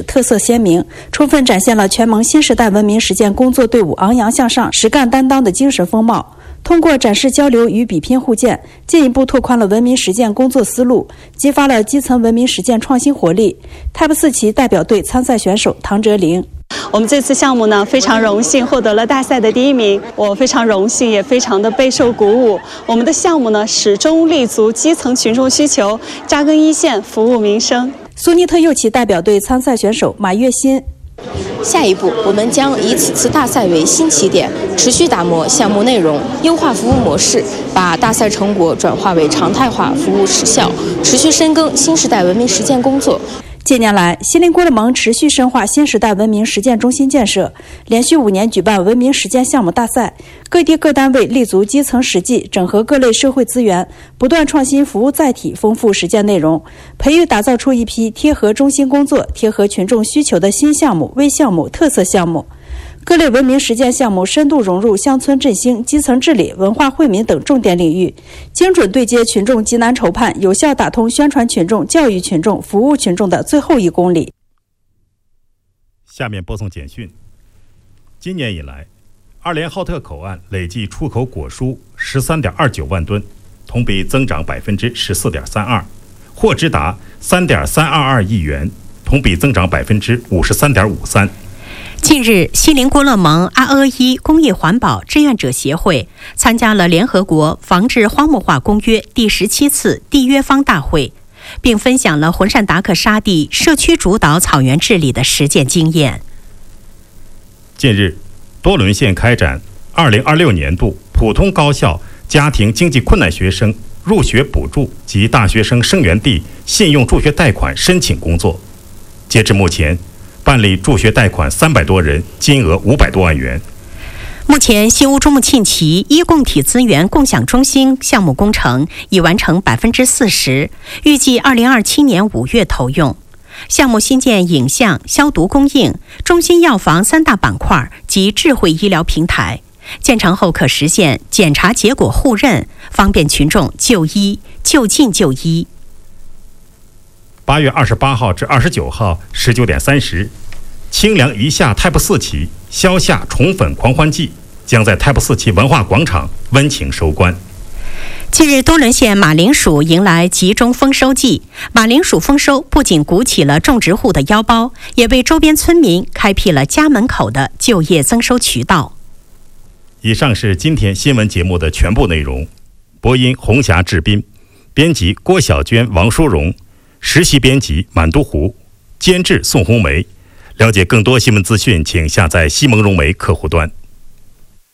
特色鲜明，充分展现了全盟新时代文明实践工作队伍昂扬向上、实干担当的精神风貌。通过展示交流与比拼互鉴，进一步拓宽了文明实践工作思路，激发了基层文明实践创新活力。TYPE4期代表队参赛选手唐哲玲。 我们这次项目呢，非常荣幸获得了大赛的第1名，我非常荣幸，也非常的备受鼓舞。我们的项目呢，始终立足基层群众需求，扎根一线，服务民生。 苏尼特右旗代表队参赛选手马月新。 下一步，我们将以此次大赛为新起点，持续打磨项目内容，优化服务模式，把大赛成果转化为常态化服务实效，持续深耕新时代文明实践工作。 近年来，锡林郭勒盟持续深化新时代文明实践中心建设，连续5年举办文明实践项目大赛，各地各单位立足基层实际，整合各类社会资源，不断创新服务载体，丰富实践内容，培育打造出一批贴合中心工作、贴合群众需求的新项目、微项目、特色项目。各类文明实践项目深度融入乡村振兴、基层治理、文化惠民等重点领域，精准对接群众急难愁盼，有效打通宣传群众、教育群众、服务群众的最后1公里。 下面播送简讯。今年以来，2连浩特口岸累计出口果蔬13.29万吨，同比增长14.32%，货值达3.322亿元，同比增长53.53%。 近日，锡林郭勒盟阿阿伊公益环保志愿者协会参加了联合国防治荒漠化公约第17次缔约方大会，并分享了浑善达克沙地社区主导草原治理的实践经验。 近日，多伦县开展2026年度普通高校家庭经济困难学生入学补助及大学生生源地信用助学贷款申请工作。截至目前，办理助学贷款300多人，金额500多万元。 目前，新乌珠穆沁旗一共体资源共享中心项目工程已完成40%，预计2027年5月投用。项目新建影像、消毒供应、中心药房3大板块及智慧医疗平台，建成后可实现检查结果互认，方便群众就医、就近就医。 8月28号至29号19点30，清凉一夏TYPE4期消夏宠粉狂欢季将在TYPE4期文化广场温情收官。 近日，多伦县马铃薯迎来集中丰收季，马铃薯丰收不仅鼓起了种植户的腰包，也为周边村民开辟了家门口的就业增收渠道。 以上是今天新闻节目的全部内容。播音洪霞、志斌，编辑郭小娟、王淑荣，实习编辑满都湖，监制宋红梅。了解更多新闻资讯，请下载西蒙融媒客户端。